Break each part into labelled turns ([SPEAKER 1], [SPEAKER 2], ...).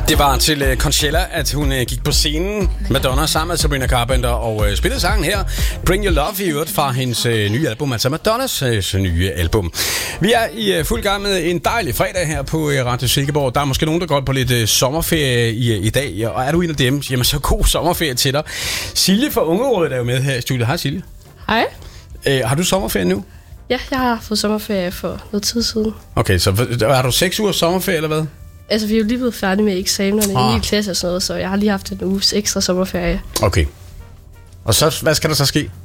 [SPEAKER 1] Det var til Conchella, at hun gik på scenen, Madonna, sammen med Sabrina Carpenter, og spillede sangen her, Bring Your Love, i øvrigt fra hendes nye album, altså Madonnas nye album. Vi er i fuld gang med en dejlig fredag her på Radio Silkeborg. Der er måske nogen, der går på lidt sommerferie i dag, og er du en af dem, jamen så god sommerferie til dig. Silje fra Ungerådet er jo med her i studiet. Hej Silje.
[SPEAKER 2] Hej.
[SPEAKER 1] Har du sommerferie nu?
[SPEAKER 2] Ja, jeg har fået sommerferie for noget tid siden.
[SPEAKER 1] Okay, så har du 6 ugers sommerferie, eller hvad?
[SPEAKER 2] Altså, vi er jo lige blevet færdige med eksamenerne i ny klasse og sådan noget, så jeg har lige haft en uges ekstra sommerferie.
[SPEAKER 1] Okay. Og så, hvad skal der så ske?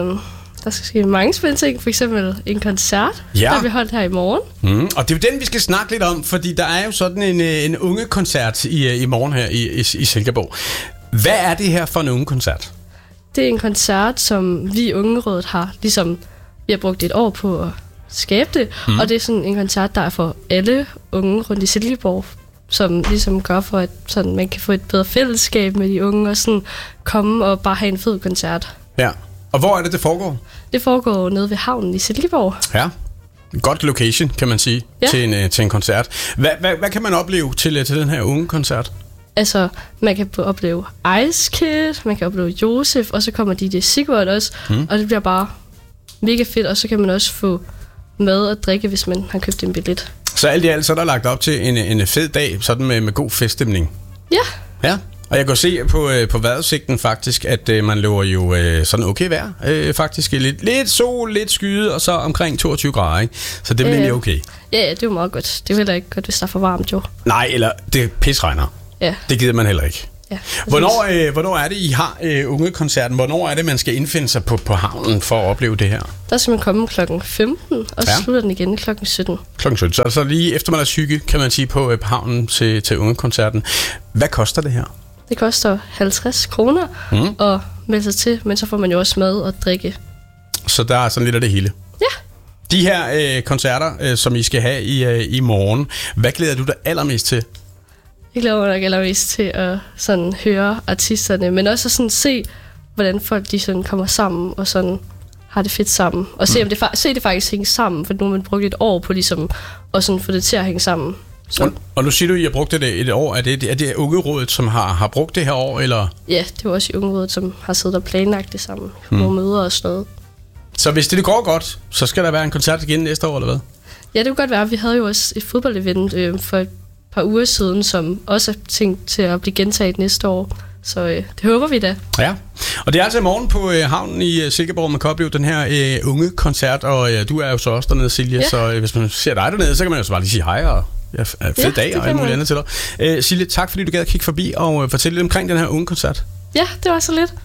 [SPEAKER 2] Der skal ske mange spændende ting. For eksempel en koncert, der bliver holdt her i morgen.
[SPEAKER 1] Og det er jo den, vi skal snakke lidt om, fordi der er jo sådan en ungekoncert i morgen her i Silkeborg. Hvad er det her for en ungekoncert?
[SPEAKER 2] Det er en koncert, som vi i Ungerådet har, ligesom vi har brugt et år på at skabe det. Og det er sådan en koncert, der er for alle unge rundt i Silkeborg, som ligesom gør for, at sådan, man kan få et bedre fællesskab med de unge, og sådan komme og bare have en fed koncert.
[SPEAKER 1] Ja, og hvor er det foregår?
[SPEAKER 2] Det foregår nede ved havnen i Silkeborg.
[SPEAKER 1] Ja, godt location, kan man sige, til en koncert. Hvad kan man opleve til den her unge-koncert?
[SPEAKER 2] Altså, man kan opleve Ice Kid, man kan opleve Josef, og så kommer DJ Sigurd også, og det bliver bare mega fedt, og så kan man også få mad og drikke, hvis man har købt en billet. Så
[SPEAKER 1] alt i alt, så er der lagt op til en fed dag, sådan med god feststemning.
[SPEAKER 2] Ja.
[SPEAKER 1] Ja, og jeg kan se på vejrudsigten faktisk, at man løber jo sådan okay vejr. Faktisk lidt sol, lidt skyde, og så omkring 22 grader, ikke? Så det bliver lige okay.
[SPEAKER 2] Ja, det er jo meget godt. Det er heller ikke godt, hvis der er for varmt, jo.
[SPEAKER 1] Nej, eller det pisregner.
[SPEAKER 2] Ja.
[SPEAKER 1] Det gider man heller ikke.
[SPEAKER 2] Ja,
[SPEAKER 1] hvornår er det, I har ungekoncerten? Hvornår er det, man skal indfinde sig på havnen for at opleve det her?
[SPEAKER 2] Der skal man komme klokken 15, og så slutter den igen klokken 17.
[SPEAKER 1] Klokken 17, så lige eftermiddagshygge, kan man sige, på havnen til ungekoncerten. Hvad koster det her?
[SPEAKER 2] Det koster 50 kroner at melde sig til, men så får man jo også mad og drikke.
[SPEAKER 1] Så der er sådan lidt af det hele?
[SPEAKER 2] Ja.
[SPEAKER 1] De her koncerter, som I skal have i morgen, hvad glæder du dig allermest til?
[SPEAKER 2] Jeg glæder mig nok allermest til at sådan høre artisterne, men også at sådan se, hvordan folk de sådan kommer sammen og sådan har det fedt sammen. Og se, om det faktisk hænger sammen, for nu har man brugt et år på ligesom at sådan få det til at hænge sammen.
[SPEAKER 1] Og nu siger du, at I har brugt det et år. Er det Ungerådet, som har brugt det her år, eller?
[SPEAKER 2] Ja, det var også i Ungerådet, som har siddet og planlagt det sammen. Nogle møder og sådan noget.
[SPEAKER 1] Så hvis det går godt, så skal der være en koncert igen næste år, eller hvad?
[SPEAKER 2] Ja, det kunne godt være. Vi havde jo også et fodboldevent for et par uger siden, som også er tænkt til at blive gentaget næste år. Så det håber vi da. Ja,
[SPEAKER 1] og det er altså i morgen på havnen i Silkeborg, man kan opleve den her unge koncert, og du er jo så også dernede, Silje, så hvis man ser dig dernede, så kan man jo så bare lige sige hej og fed dag og alt muligt andet til dig. Silje, tak fordi du gad at kigge forbi og fortælle lidt omkring den her unge koncert.
[SPEAKER 2] Ja, det var så lidt.